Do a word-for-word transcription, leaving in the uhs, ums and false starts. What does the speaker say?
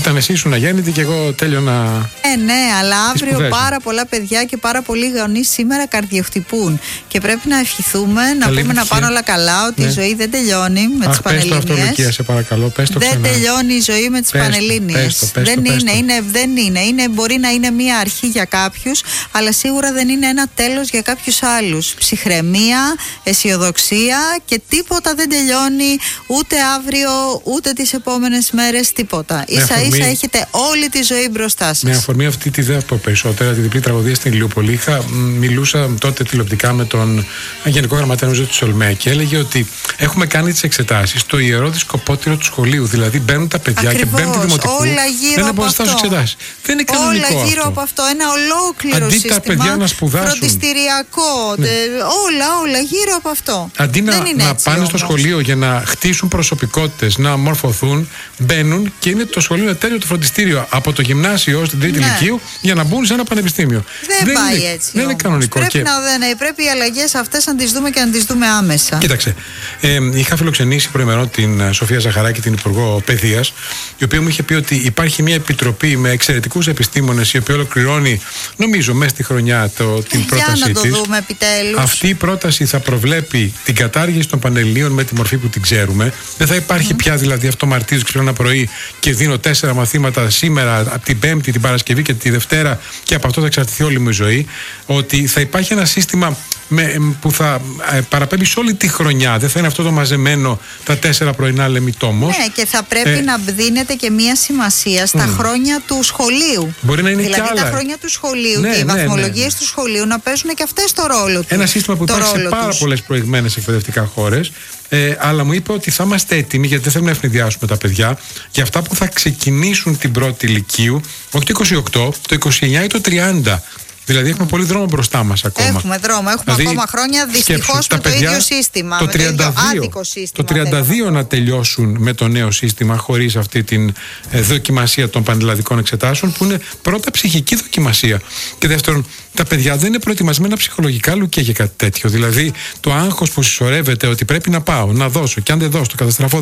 Ήταν εσύ ήσουν αγέννητη και εγώ τέλειωνα. Ε, ναι, αλλά αύριο πάρα πολλά παιδιά και πάρα πολλοί γονείς σήμερα καρδιοχτυπούν. Και πρέπει να ευχηθούμε, να Καλή πούμε να επιτυχία. πάνε όλα καλά, ότι ναι. η ζωή δεν τελειώνει με τις Πανελλήνιες. Πες το αυτό, Λουκία, σε παρακαλώ. Πες το δεν ξανά. τελειώνει η ζωή με τις Πανελλήνιες. Δεν το, είναι, είναι, δεν είναι. είναι. Μπορεί να είναι μία αρχή για κάποιους, αλλά σίγουρα δεν είναι ένα τέλος για κάποιους άλλους. Ψυχραιμία, αισιοδοξία και τίποτα δεν τελειώνει ούτε αύριο, ούτε τις επόμενες μέρες, τίποτα. Ίσα ίσα έχετε όλη τη ζωή μπροστά σας. Με αφορμή αυτή τη ιδέα, πω περισσότερα, τη διπλή τραγωδία στην Ηλιούπολη, είχα, μιλούσα τότε τηλεοπτικά με τον Γενικό Γραμματέα νομίζω του Σολμέ και έλεγε ότι έχουμε κάνει τις εξετάσεις στο ιερό δισκοπότηρο του σχολείου. Δηλαδή μπαίνουν τα παιδιά. Ακριβώς, και μπαίνουν δημοτικού. Όλα γύρω δεν από αυτό. Εξετάσεις. Δεν είναι κανονικό. Όλα γύρω αυτό. από αυτό. Ένα ολόκληρο Αντί σύστημα. Τα παιδιά να σπουδάσουν. Φροντιστηριακό. Ναι. Όλα, όλα γύρω από αυτό. Αντί να, να πάνε όμως. στο σχολείο για να χτίσουν προσωπικότητες, να μορφωθούν, μπαίνουν και είναι το σχολείο τέλειο το φροντιστήριο από το γυμνάσιο ως την τρίτη ναι. ηλικίου για να μπουν σε ένα πανεπιστήμιο. Δεν, δεν πάει είναι, έτσι. Δεν είναι κανονικό. Πρέπει, και... να, ναι, πρέπει οι αλλαγές αυτές να τις δούμε και να τις δούμε άμεσα. Κοίταξε. Ε, είχα φιλοξενήσει προημερών την Σοφία Ζαχαράκη, την Υπουργό Παιδείας, η οποία μου είχε πει ότι υπάρχει μια επιτροπή με εξαιρετικούς επιστήμονες, η οποία ολοκληρώνει, νομίζω, μέσα στη χρονιά το, την ε, πρότασή της. Για να το δούμε επιτέλους. Αυτή η πρόταση θα προβλέπει την κατάργηση των Πανελληνίων με τη μορφή που την ξέρουμε. Δεν θα υπάρχει mm. πια δηλαδή αυτό μαρτίζω ξυπνώ ένα πρωί και δίνω τέσσερα μαθήματα σήμερα, από την Πέμπτη, την Παρασκευή και τη Δευτέρα και από αυτό θα εξαρτηθεί όλη μου η ζωή. Ότι θα υπάρχει ένα σύστημα με, που θα ε, παραπέμπει σε όλη τη χρονιά. Δεν θα είναι αυτό το μαζεμένο τα τέσσερα πρωινά λεμιτόμος. Ναι, και θα πρέπει ε, να δίνεται και μία σημασία στα mm. χρόνια του σχολείου. Μπορεί να είναι δηλαδή και άλλα. τα χρόνια του σχολείου ναι, και οι ναι, βαθμολογίες ναι, ναι. του σχολείου να παίζουν και αυτές το ρόλο τους. Ένα σύστημα που υπάρχει σε πάρα πολλές προηγμένες εκπαιδευτικά χώρες. Ε, αλλά μου είπε ότι θα είμαστε έτοιμοι, γιατί δεν θέλουμε να ευνηδιάσουμε τα παιδιά, για αυτά που θα ξεκινήσουν την πρώτη ηλικίου, όχι το είκοσι οκτώ, το είκοσι εννιά ή το τριάντα. Δηλαδή έχουμε πολύ δρόμο μπροστά μας ακόμα. Έχουμε δρόμο, έχουμε δηλαδή, ακόμα χρόνια δυστυχώς με το ίδιο σύστημα. Το με τριάντα δύο, το ίδιο άδικο σύστημα. Το τριάντα δύο να τελειώσουν με το νέο σύστημα χωρίς αυτή την ε, δοκιμασία των πανελλαδικών εξετάσεων, που είναι πρώτα ψυχική δοκιμασία. Και δεύτερον, τα παιδιά δεν είναι προετοιμασμένα ψυχολογικά, Λουκία, για κάτι τέτοιο. Δηλαδή το άγχος που συσσωρεύεται ότι πρέπει να πάω, να δώσω, και αν δεν δώσω, το καταστραφώ.